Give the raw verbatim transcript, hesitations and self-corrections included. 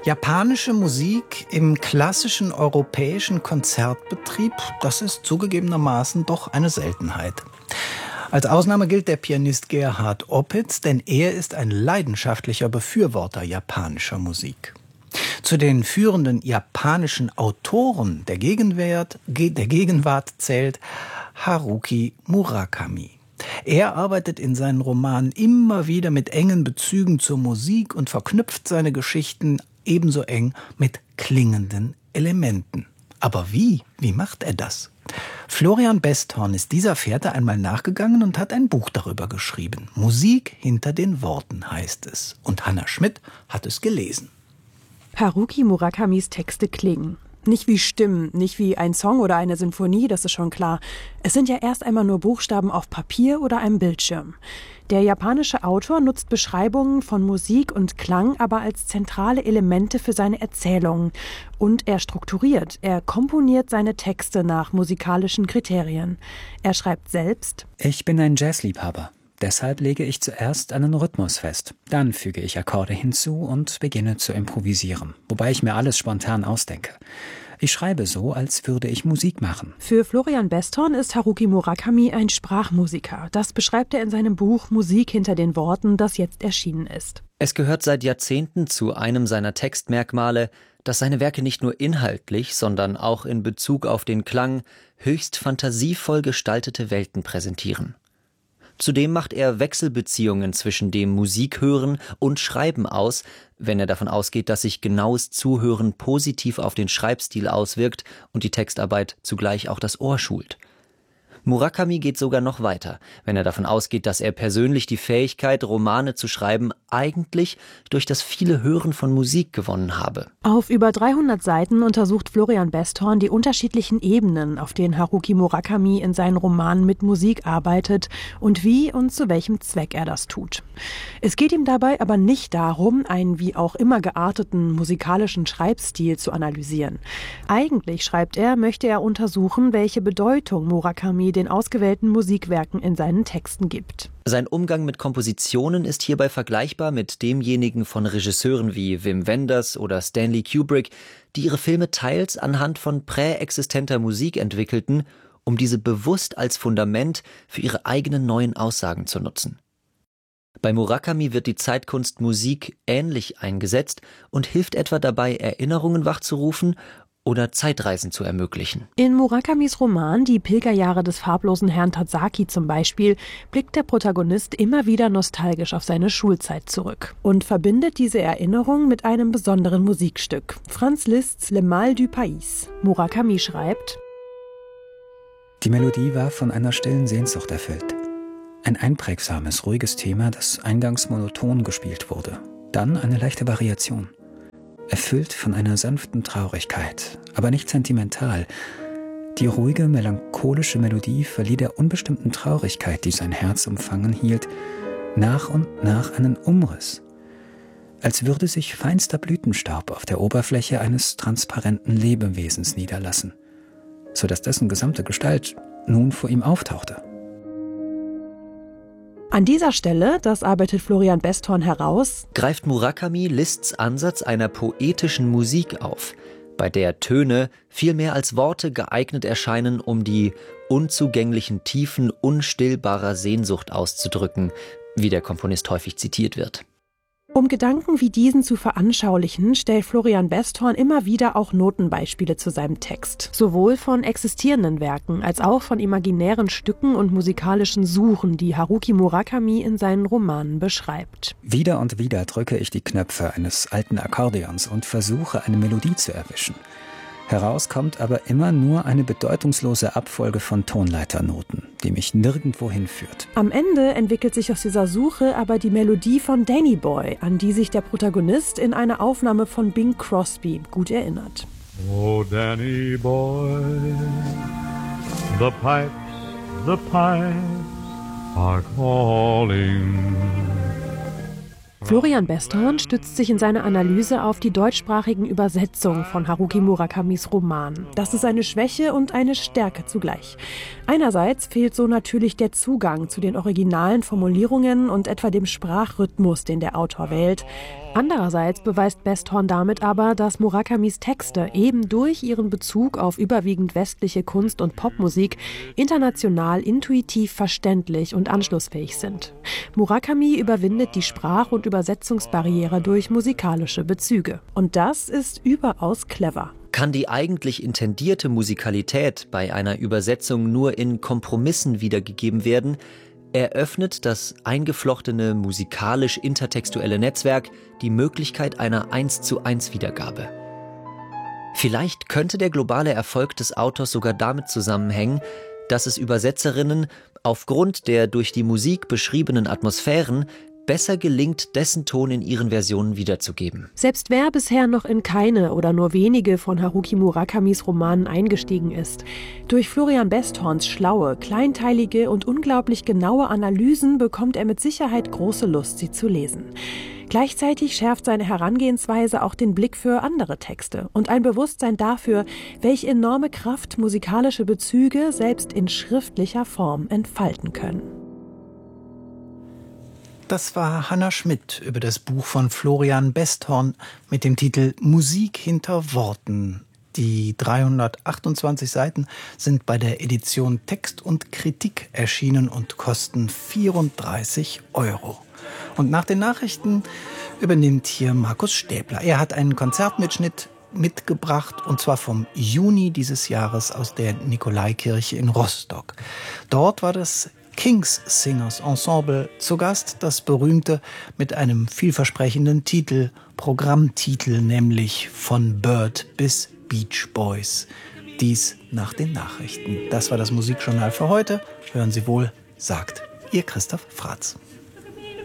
Japanische Musik im klassischen europäischen Konzertbetrieb, das ist zugegebenermaßen doch eine Seltenheit. Als Ausnahme gilt der Pianist Gerhard Opitz, denn er ist ein leidenschaftlicher Befürworter japanischer Musik. Zu den führenden japanischen Autoren der Gegenwart, der Gegenwart zählt Haruki Murakami. Er arbeitet in seinen Romanen immer wieder mit engen Bezügen zur Musik und verknüpft seine Geschichten ebenso eng mit klingenden Elementen. Aber wie? Wie macht er das? Florian Besthorn ist dieser Fährte einmal nachgegangen und hat ein Buch darüber geschrieben. Musik hinter den Worten heißt es. Und Hanna Schmidt hat es gelesen. Haruki Murakamis Texte klingen. Nicht wie Stimmen, nicht wie ein Song oder eine Sinfonie, das ist schon klar. Es sind ja erst einmal nur Buchstaben auf Papier oder einem Bildschirm. Der japanische Autor nutzt Beschreibungen von Musik und Klang aber als zentrale Elemente für seine Erzählungen. Und er strukturiert, er komponiert seine Texte nach musikalischen Kriterien. Er schreibt selbst: Ich bin ein Jazzliebhaber. Deshalb lege ich zuerst einen Rhythmus fest. Dann füge ich Akkorde hinzu und beginne zu improvisieren, wobei ich mir alles spontan ausdenke. Ich schreibe so, als würde ich Musik machen. Für Florian Besthorn ist Haruki Murakami ein Sprachmusiker. Das beschreibt er in seinem Buch Musik hinter den Worten, das jetzt erschienen ist. Es gehört seit Jahrzehnten zu einem seiner Textmerkmale, dass seine Werke nicht nur inhaltlich, sondern auch in Bezug auf den Klang höchst fantasievoll gestaltete Welten präsentieren. Zudem macht er Wechselbeziehungen zwischen dem Musikhören und Schreiben aus, wenn er davon ausgeht, dass sich genaues Zuhören positiv auf den Schreibstil auswirkt und die Textarbeit zugleich auch das Ohr schult. Murakami geht sogar noch weiter, wenn er davon ausgeht, dass er persönlich die Fähigkeit, Romane zu schreiben, eigentlich durch das viele Hören von Musik gewonnen habe. Auf über dreihundert Seiten untersucht Florian Besthorn die unterschiedlichen Ebenen, auf denen Haruki Murakami in seinen Romanen mit Musik arbeitet und wie und zu welchem Zweck er das tut. Es geht ihm dabei aber nicht darum, einen wie auch immer gearteten musikalischen Schreibstil zu analysieren. Eigentlich, schreibt er, möchte er untersuchen, welche Bedeutung Murakami den ausgewählten Musikwerken in seinen Texten gibt. Sein Umgang mit Kompositionen ist hierbei vergleichbar mit demjenigen von Regisseuren wie Wim Wenders oder Stanley Kubrick, die ihre Filme teils anhand von präexistenter Musik entwickelten, um diese bewusst als Fundament für ihre eigenen neuen Aussagen zu nutzen. Bei Murakami wird die Zeitkunst Musik ähnlich eingesetzt und hilft etwa dabei, Erinnerungen wachzurufen oder Zeitreisen zu ermöglichen. In Murakamis Roman Die Pilgerjahre des farblosen Herrn Tazaki zum Beispiel blickt der Protagonist immer wieder nostalgisch auf seine Schulzeit zurück und verbindet diese Erinnerung mit einem besonderen Musikstück. Franz Liszt's Le Mal du Pays. Murakami schreibt: Die Melodie war von einer stillen Sehnsucht erfüllt. Ein einprägsames, ruhiges Thema, das eingangs monoton gespielt wurde. Dann eine leichte Variation. Erfüllt von einer sanften Traurigkeit, aber nicht sentimental. Die ruhige, melancholische Melodie verlieh der unbestimmten Traurigkeit, die sein Herz umfangen hielt, nach und nach einen Umriss. Als würde sich feinster Blütenstaub auf der Oberfläche eines transparenten Lebewesens niederlassen, so dass dessen gesamte Gestalt nun vor ihm auftauchte. An dieser Stelle, das arbeitet Florian Besthorn heraus, greift Murakami Liszt's Ansatz einer poetischen Musik auf, bei der Töne viel mehr als Worte geeignet erscheinen, um die unzugänglichen Tiefen unstillbarer Sehnsucht auszudrücken, wie der Komponist häufig zitiert wird. Um Gedanken wie diesen zu veranschaulichen, stellt Florian Besthorn immer wieder auch Notenbeispiele zu seinem Text. Sowohl von existierenden Werken als auch von imaginären Stücken und musikalischen Suchen, die Haruki Murakami in seinen Romanen beschreibt. Wieder und wieder drücke ich die Knöpfe eines alten Akkordeons und versuche, eine Melodie zu erwischen. Heraus kommt aber immer nur eine bedeutungslose Abfolge von Tonleiternoten, die mich nirgendwo hinführt. Am Ende entwickelt sich aus dieser Suche aber die Melodie von Danny Boy, an die sich der Protagonist in einer Aufnahme von Bing Crosby gut erinnert. Oh Danny Boy, the pipes, the pipes are calling. Florian Besthorn stützt sich in seiner Analyse auf die deutschsprachigen Übersetzungen von Haruki Murakamis Roman. Das ist eine Schwäche und eine Stärke zugleich. Einerseits fehlt so natürlich der Zugang zu den originalen Formulierungen und etwa dem Sprachrhythmus, den der Autor wählt. Andererseits beweist Besthorn damit aber, dass Murakamis Texte eben durch ihren Bezug auf überwiegend westliche Kunst- und Popmusik international intuitiv verständlich und anschlussfähig sind. Murakami überwindet die Sprach- und Übersetzungsbarriere durch musikalische Bezüge. Und das ist überaus clever. Kann die eigentlich intendierte Musikalität bei einer Übersetzung nur in Kompromissen wiedergegeben werden, eröffnet das eingeflochtene musikalisch-intertextuelle Netzwerk die Möglichkeit einer eins zu eins Wiedergabe. Vielleicht könnte der globale Erfolg des Autors sogar damit zusammenhängen, dass es Übersetzerinnen aufgrund der durch die Musik beschriebenen Atmosphären besser gelingt, dessen Ton in ihren Versionen wiederzugeben. Selbst wer bisher noch in keine oder nur wenige von Haruki Murakamis Romanen eingestiegen ist, durch Florian Besthorns schlaue, kleinteilige und unglaublich genaue Analysen bekommt er mit Sicherheit große Lust, sie zu lesen. Gleichzeitig schärft seine Herangehensweise auch den Blick für andere Texte und ein Bewusstsein dafür, welche enorme Kraft musikalische Bezüge selbst in schriftlicher Form entfalten können. Das war Hanna Schmidt über das Buch von Florian Besthorn mit dem Titel Musik hinter Worten. Die dreihundertachtundzwanzig Seiten sind bei der Edition Text und Kritik erschienen und kosten vierunddreißig Euro. Und nach den Nachrichten übernimmt hier Markus Stäbler. Er hat einen Konzertmitschnitt mitgebracht, und zwar vom Juni dieses Jahres aus der Nikolaikirche in Rostock. Dort war das King's Singers Ensemble zu Gast, das berühmte mit einem vielversprechenden Titel, Programmtitel, nämlich von Bird bis Beach Boys. Dies nach den Nachrichten. Das war das Musikjournal für heute. Hören Sie wohl, sagt Ihr Christoph Fratz.